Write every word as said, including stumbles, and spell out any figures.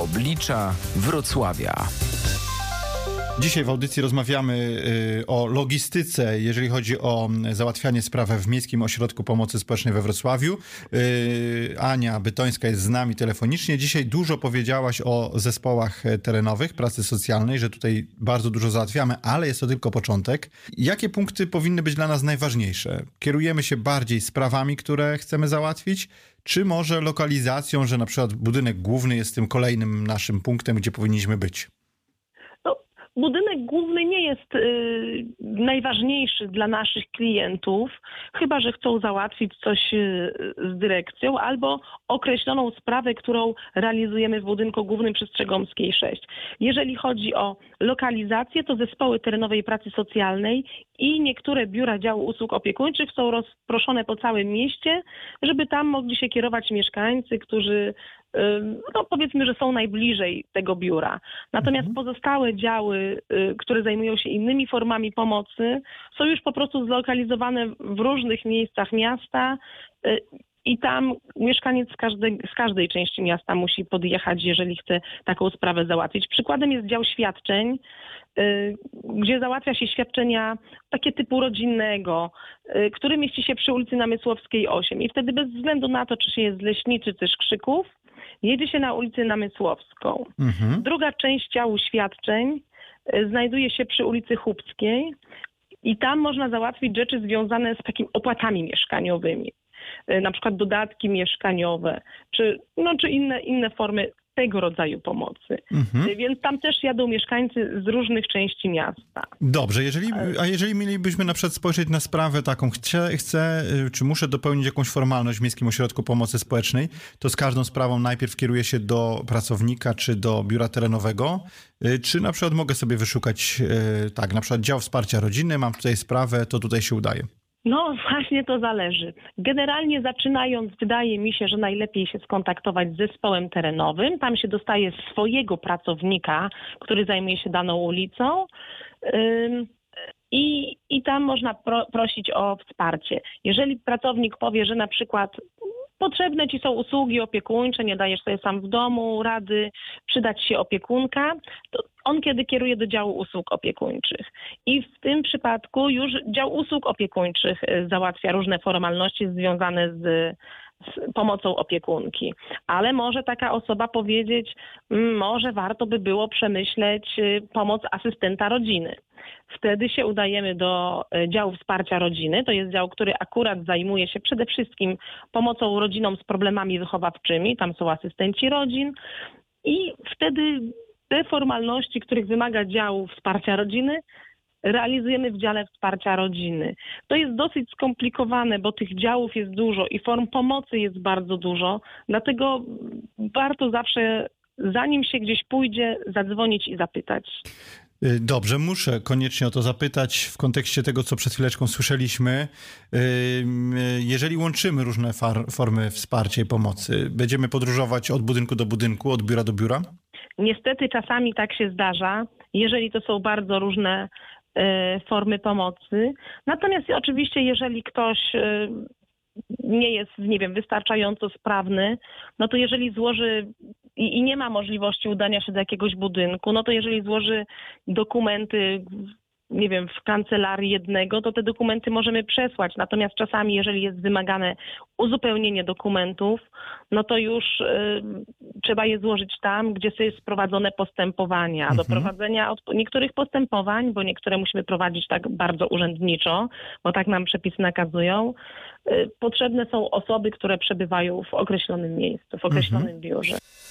Oblicza Wrocławia. Dzisiaj w audycji rozmawiamy y, o logistyce, jeżeli chodzi o załatwianie spraw w Miejskim Ośrodku Pomocy Społecznej we Wrocławiu. Y, Ania Bytońska jest z nami telefonicznie. Dzisiaj dużo powiedziałaś o zespołach terenowych pracy socjalnej, że tutaj bardzo dużo załatwiamy, ale jest to tylko początek. Jakie punkty powinny być dla nas najważniejsze? Kierujemy się bardziej sprawami, które chcemy załatwić, czy może lokalizacją, że na przykład budynek główny jest tym kolejnym naszym punktem, gdzie powinniśmy być? Budynek główny nie jest y, najważniejszy dla naszych klientów, chyba że chcą załatwić coś y, z dyrekcją albo określoną sprawę, którą realizujemy w budynku głównym przy Strzegomskiej sześć. Jeżeli chodzi o lokalizację, to zespoły terenowej pracy socjalnej i niektóre biura działu usług opiekuńczych są rozproszone po całym mieście, żeby tam mogli się kierować mieszkańcy, którzy no powiedzmy, że są najbliżej tego biura. Natomiast mhm. pozostałe działy, które zajmują się innymi formami pomocy, są już po prostu zlokalizowane w różnych miejscach miasta i tam mieszkaniec z każdej, z każdej części miasta musi podjechać, jeżeli chce taką sprawę załatwić. Przykładem jest dział świadczeń, gdzie załatwia się świadczenia takie typu rodzinnego, który mieści się przy ulicy Namysłowskiej osiem. I wtedy bez względu na to, czy się jest z Leśnicy, czy z Krzyków, jedzie się na ulicę Namysłowską. Mhm. Druga część działu świadczeń znajduje się przy ulicy Chubskiej i tam można załatwić rzeczy związane z takimi opłatami mieszkaniowymi. Na przykład dodatki mieszkaniowe, czy, no, czy inne, inne formy tego rodzaju pomocy. Mhm. Więc tam też jadą mieszkańcy z różnych części miasta. Dobrze, jeżeli, a jeżeli mielibyśmy na przykład spojrzeć na sprawę taką, chcę, chcę, czy muszę dopełnić jakąś formalność w Miejskim Ośrodku Pomocy Społecznej, to z każdą sprawą najpierw kieruję się do pracownika czy do biura terenowego, czy na przykład mogę sobie wyszukać, tak, na przykład dział wsparcia rodziny, mam tutaj sprawę, to tutaj się udaje. No właśnie to zależy. Generalnie zaczynając, wydaje mi się, że najlepiej się skontaktować z zespołem terenowym. Tam się dostaje swojego pracownika, który zajmuje się daną ulicą ym, i, i tam można pro, prosić o wsparcie. Jeżeli pracownik powie, że na przykład potrzebne ci są usługi opiekuńcze, nie dajesz sobie sam w domu rady, przydać się opiekunka, to on kiedy kieruje do działu usług opiekuńczych. I w tym przypadku już dział usług opiekuńczych załatwia różne formalności związane z, z pomocą opiekunki. Ale może taka osoba powiedzieć, może warto by było przemyśleć pomoc asystenta rodziny. Wtedy się udajemy do działu wsparcia rodziny. To jest dział, który akurat zajmuje się przede wszystkim pomocą rodzinom z problemami wychowawczymi. Tam są asystenci rodzin i wtedy te formalności, których wymaga dział wsparcia rodziny, realizujemy w dziale wsparcia rodziny. To jest dosyć skomplikowane, bo tych działów jest dużo i form pomocy jest bardzo dużo, dlatego warto zawsze, zanim się gdzieś pójdzie, zadzwonić i zapytać. Dobrze, muszę koniecznie o to zapytać w kontekście tego, co przed chwileczką słyszeliśmy. Jeżeli łączymy różne far- formy wsparcia i pomocy, będziemy podróżować od budynku do budynku, od biura do biura? Niestety czasami tak się zdarza, jeżeli to są bardzo różne y, formy pomocy. Natomiast oczywiście, jeżeli ktoś y, nie jest, nie wiem, wystarczająco sprawny, no to jeżeli złoży i, i nie ma możliwości udania się do jakiegoś budynku, no to jeżeli złoży dokumenty, nie wiem, w kancelarii jednego, to te dokumenty możemy przesłać. Natomiast czasami, jeżeli jest wymagane uzupełnienie dokumentów, no to już y, trzeba je złożyć tam, gdzie są sprowadzone postępowania. Mhm. Do prowadzenia od niektórych postępowań, bo niektóre musimy prowadzić tak bardzo urzędniczo, bo tak nam przepisy nakazują, y, potrzebne są osoby, które przebywają w określonym miejscu, w określonym mhm. biurze.